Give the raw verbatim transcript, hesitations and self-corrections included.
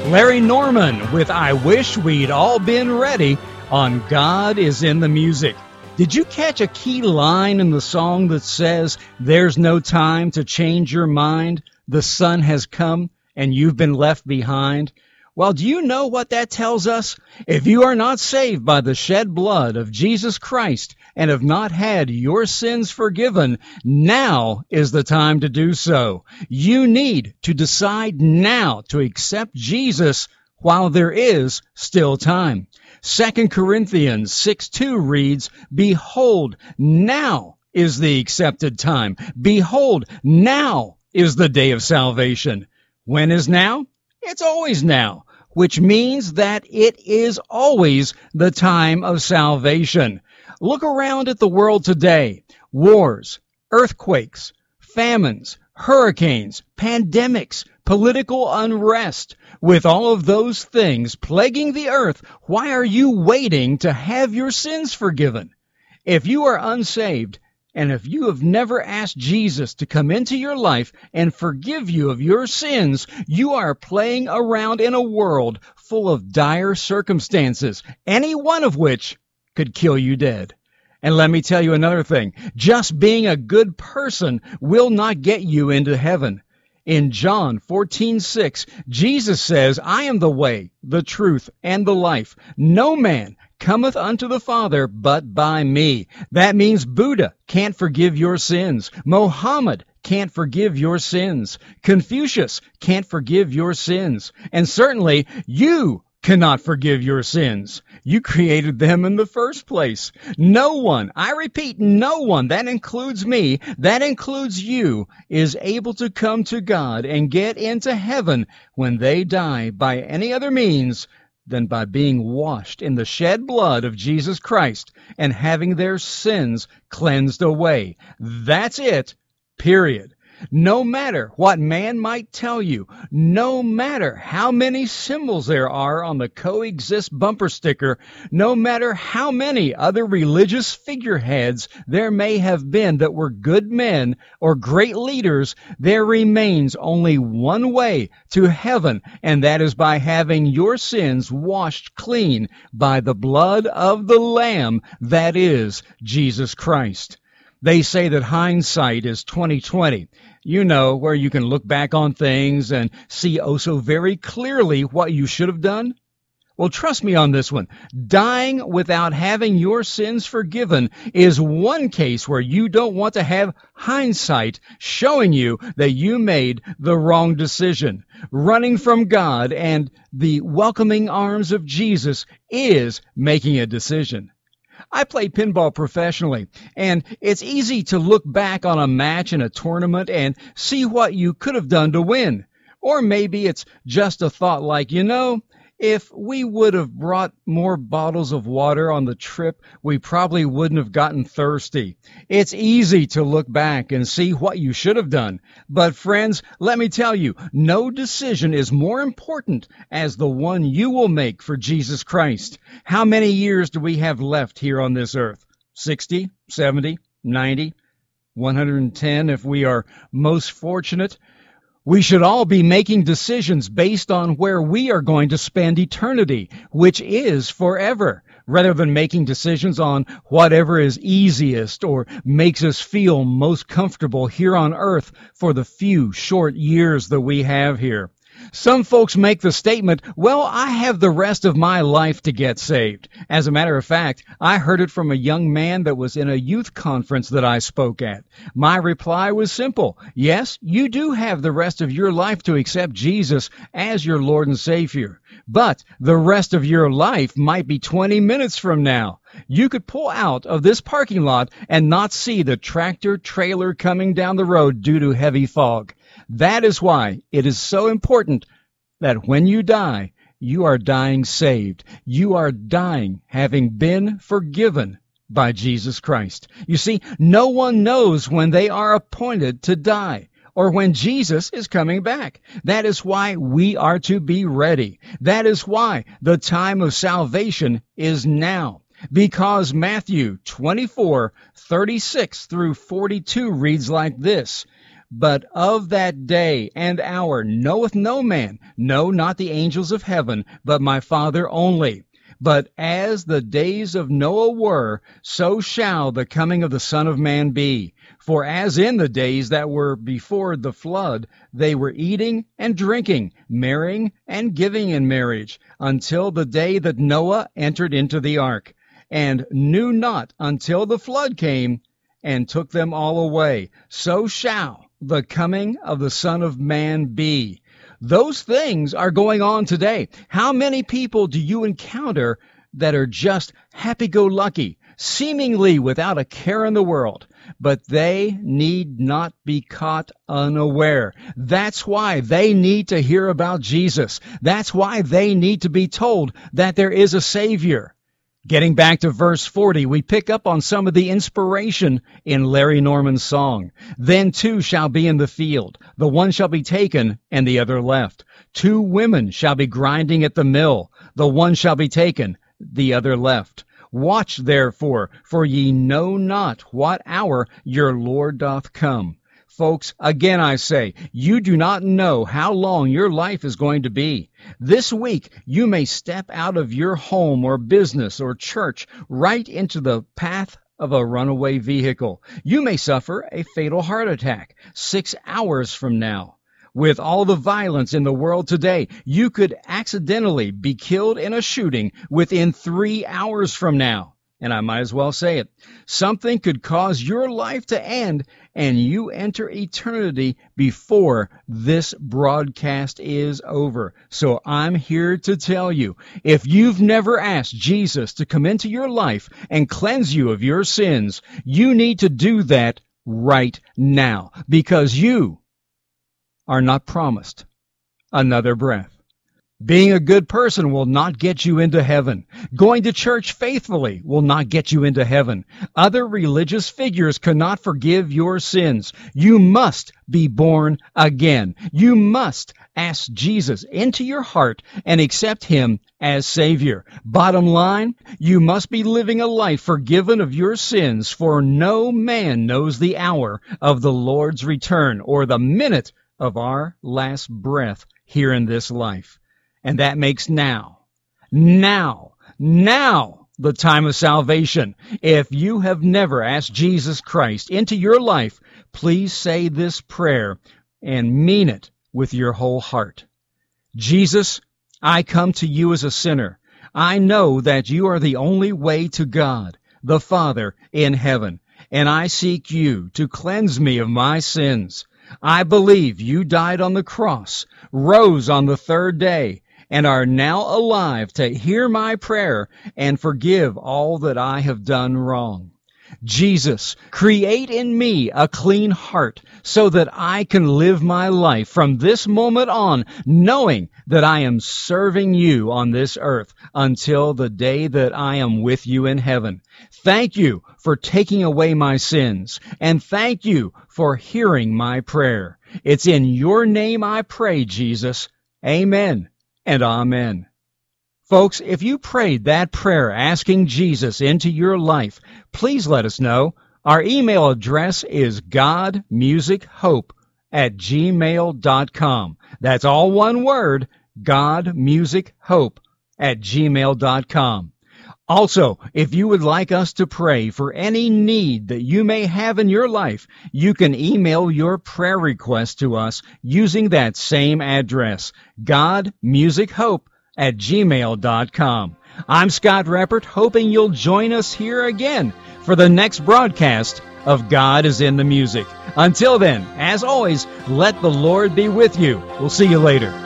Larry Norman with I Wish We'd All Been Ready on God is in the Music. Did you catch a key line in the song that says, "There's no time to change your mind, the sun has come and you've been left behind"? Well, do you know what that tells us? If you are not saved by the shed blood of Jesus Christ and have not had your sins forgiven, now is the time to do so. You need to decide now to accept Jesus while there is still time. Second Corinthians six two reads, "Behold, now is the accepted time. Behold, now is the day of salvation." When is now? It's always now, which means that it is always the time of salvation. Look around at the world today. Wars, earthquakes, famines, hurricanes, pandemics, political unrest. With all of those things plaguing the earth, why are you waiting to have your sins forgiven? If you are unsaved, and if you have never asked Jesus to come into your life and forgive you of your sins, you are playing around in a world full of dire circumstances, any one of which could kill you dead. And let me tell you another thing. Just being a good person will not get you into heaven. In John fourteen six, Jesus says, "I am the way, the truth, and the life. No man cometh unto the Father but by me." That means Buddha can't forgive your sins. Mohammed can't forgive your sins. Confucius can't forgive your sins. And certainly you cannot forgive your sins. You created them in the first place. No one, I repeat, no one, that includes me, that includes you, is able to come to God and get into heaven when they die by any other means than by being washed in the shed blood of Jesus Christ and having their sins cleansed away. That's it, period. No matter what man might tell you, no matter how many symbols there are on the coexist bumper sticker, no matter how many other religious figureheads there may have been that were good men or great leaders, there remains only one way to heaven, and that is by having your sins washed clean by the blood of the Lamb, that is Jesus Christ. They say that hindsight is twenty twenty. You know, where you can look back on things and see oh so very clearly what you should have done. Well, trust me on this one. Dying without having your sins forgiven is one case where you don't want to have hindsight showing you that you made the wrong decision. Running from God and the welcoming arms of Jesus is making a decision. I play pinball professionally, and it's easy to look back on a match in a tournament and see what you could have done to win. Or maybe it's just a thought like, you know, if we would have brought more bottles of water on the trip, we probably wouldn't have gotten thirsty. It's easy to look back and see what you should have done. But friends, let me tell you, no decision is more important as the one you will make for Jesus Christ. How many years do we have left here on this earth? sixty, seventy, ninety, one hundred ten if we are most fortunate? We should all be making decisions based on where we are going to spend eternity, which is forever, rather than making decisions on whatever is easiest or makes us feel most comfortable here on earth for the few short years that we have here. Some folks make the statement, well, I have the rest of my life to get saved. As a matter of fact, I heard it from a young man that was in a youth conference that I spoke at. My reply was simple. Yes, you do have the rest of your life to accept Jesus as your Lord and Savior. But the rest of your life might be twenty minutes from now. You could pull out of this parking lot and not see the tractor trailer coming down the road due to heavy fog. That is why it is so important that when you die, you are dying saved. You are dying having been forgiven by Jesus Christ. You see, no one knows when they are appointed to die or when Jesus is coming back. That is why we are to be ready. That is why the time of salvation is now. Because Matthew twenty-four, thirty-six through forty-two reads like this. But of that day and hour knoweth no man, no, not the angels of heaven, but my Father only. But as the days of Noah were, so shall the coming of the Son of Man be. For as in the days that were before the flood, they were eating and drinking, marrying and giving in marriage, until the day that Noah entered into the ark, and knew not until the flood came and took them all away. So shall the coming of the Son of Man be. Those things are going on today. How many people do you encounter that are just happy-go-lucky, seemingly without a care in the world? But they need not be caught unaware. That's why they need to hear about Jesus. That's why they need to be told that there is a Savior. Getting back to verse forty, we pick up on some of the inspiration in Larry Norman's song. Then two shall be in the field. The one shall be taken and the other left. Two women shall be grinding at the mill. The one shall be taken, the other left. Watch therefore, for ye know not what hour your Lord doth come. Folks, again I say, you do not know how long your life is going to be. This week, you may step out of your home or business or church right into the path of a runaway vehicle. You may suffer a fatal heart attack six hours from now. With all the violence in the world today, you could accidentally be killed in a shooting within three hours from now. And I might as well say it. Something could cause your life to end and you enter eternity before this broadcast is over. So I'm here to tell you, if you've never asked Jesus to come into your life and cleanse you of your sins, you need to do that right now, because you are not promised another breath. Being a good person will not get you into heaven. Going to church faithfully will not get you into heaven. Other religious figures cannot forgive your sins. You must be born again. You must ask Jesus into your heart and accept Him as Savior. Bottom line, you must be living a life forgiven of your sins, for no man knows the hour of the Lord's return or the minute of our last breath here in this life. And that makes now, now, now the time of salvation. If you have never asked Jesus Christ into your life, please say this prayer and mean it with your whole heart. Jesus, I come to you as a sinner. I know that you are the only way to God, the Father in heaven, and I seek you to cleanse me of my sins. I believe you died on the cross, rose on the third day, and are now alive to hear my prayer and forgive all that I have done wrong. Jesus, create in me a clean heart so that I can live my life from this moment on, knowing that I am serving you on this earth until the day that I am with you in heaven. Thank you for taking away my sins, and thank you for hearing my prayer. It's in your name I pray, Jesus. Amen and amen. Folks, if you prayed that prayer asking Jesus into your life, please let us know. Our email address is godmusichope at gmail dot com. That's all one word, godmusichope at gmail dot com. Also, if you would like us to pray for any need that you may have in your life, you can email your prayer request to us using that same address, godmusichope at gmail dot com. I'm Scott Reppert, hoping you'll join us here again for the next broadcast of God is in the Music. Until then, as always, let the Lord be with you. We'll see you later.